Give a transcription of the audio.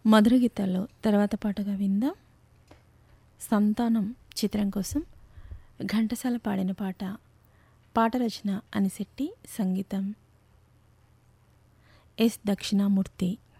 మధుర గీతాల్లో తర్వాత పాటగా విందాం. సంతానం చిత్రం కోసం ఘంటసాల పాడిన పాట. పాట రచన అనిశెట్టి, సంగీతం ఎస్ దక్షిణామూర్తి.